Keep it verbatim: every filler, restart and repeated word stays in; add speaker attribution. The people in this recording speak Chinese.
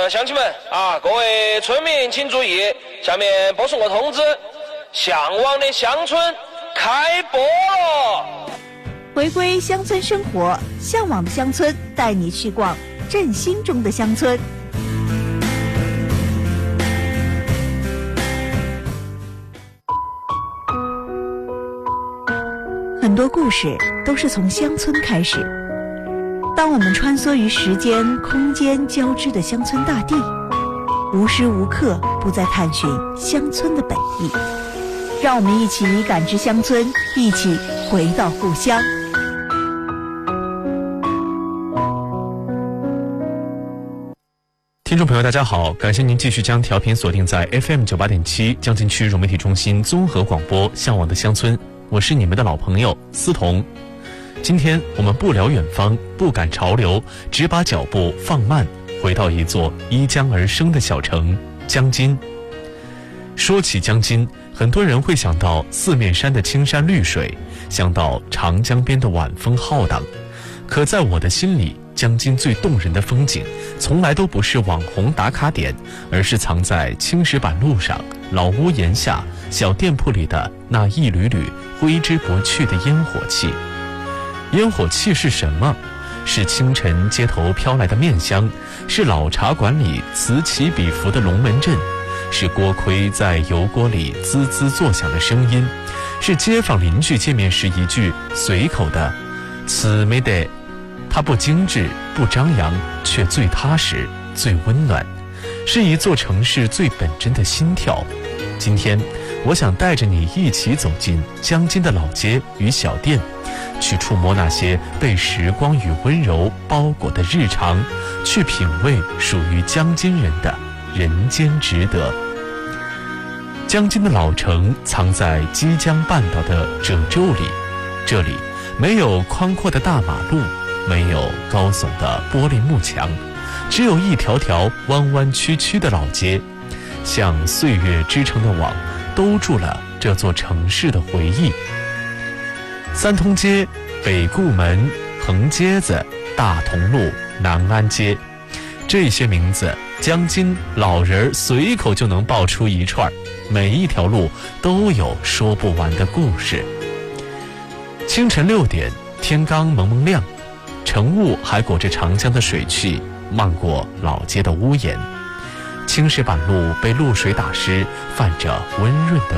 Speaker 1: 呃，乡亲们啊，各位村民请注意，下面播送个通知，向往的乡村开播了。
Speaker 2: 回归乡村生活，向往的乡村带你去逛振兴中的乡村。很多故事都是从乡村开始。当我们穿梭于时间、空间交织的乡村大地，无时无刻不在探寻乡村的本意。让我们一起感知乡村，一起回到故乡。
Speaker 3: 听众朋友大家好，感谢您继续将调频锁定在 F M 九八点七江津区融媒体中心综合广播向往的乡村，我是你们的老朋友思彤。今天我们不聊远方，不赶潮流，只把脚步放慢，回到一座依江而生的小城江津。说起江津，很多人会想到四面山的青山绿水，想到长江边的晚风浩荡。可在我的心里，江津最动人的风景从来都不是网红打卡点，而是藏在青石板路上、老屋檐下、小店铺里的那一缕缕挥之不去的烟火气。烟火气是什么？是清晨街头飘来的面香，是老茶馆里此起彼伏的龙门阵，是锅盔在油锅里滋滋作响的声音，是街坊邻居见面时一句随口的此没得。它不精致不张扬，却最踏实最温暖，是一座城市最本真的心跳。今天我想带着你一起走进江津的老街与小店，去触摸那些被时光与温柔包裹的日常，去品味属于江津人的人间值得。江津的老城藏在犄江半岛的褶皱里，这里没有宽阔的大马路，没有高耸的玻璃幕墙，只有一条条弯弯曲曲的老街，像岁月织成的网，兜住了这座城市的回忆。三通街、北固门、横街子、大同路、南安街，这些名字江津老人随口就能报出一串，每一条路都有说不完的故事。清晨六点，天刚蒙蒙亮，晨雾还裹着长江的水汽，漫过老街的屋檐，青石板路被露水打湿，泛着温润的